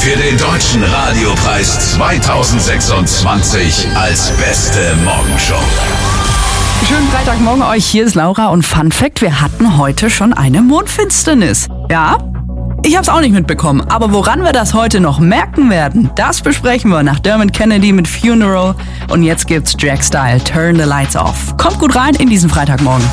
für den Deutschen Radiopreis 2026 als beste Morgenshow. Schönen Freitagmorgen euch, hier ist Laura und Fun Fact, wir hatten heute schon eine Mondfinsternis. Ja? Ich hab's auch nicht mitbekommen, aber woran wir das heute noch merken werden, das besprechen wir nach Dermot Kennedy mit Funeral. Und jetzt gibt's Jack Style, Turn the Lights Off. Kommt gut rein in diesen Freitagmorgen.